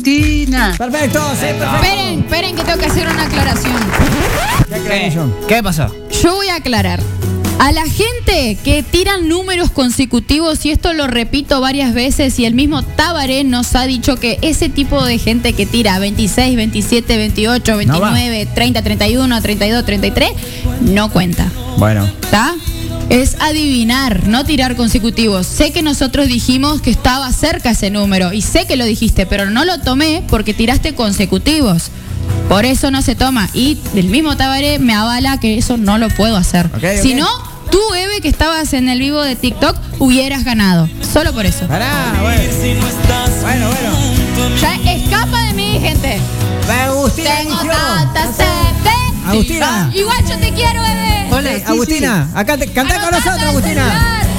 Agustina. Perfecto, sí, perfecto. Esperen que tengo que hacer una aclaración. ¿Qué pasó? Yo voy a aclarar. A la gente que tiran números consecutivos, y esto lo repito varias veces, y el mismo Tabaré nos ha dicho que ese tipo de gente que tira 26, 27, 28, 29, 30, 31, 32, 33, no cuenta. Bueno. ¿Está? Es adivinar, no tirar consecutivos. Sé que nosotros dijimos que estaba cerca ese número, y sé que lo dijiste, pero no lo tomé porque tiraste consecutivos. Por eso no se toma. Y el mismo Tabaré me avala que eso no lo puedo hacer. Okay. Si no, tú, Eve, que estabas en el vivo de TikTok, hubieras ganado. Solo por eso. Pará, bueno. Ya escapa de mí, gente. Agustina. Tengo eligió. tanta sed. Agustina. Igual yo te quiero, Eve. Hola, Agustina, acá cantá con nosotros, Agustina.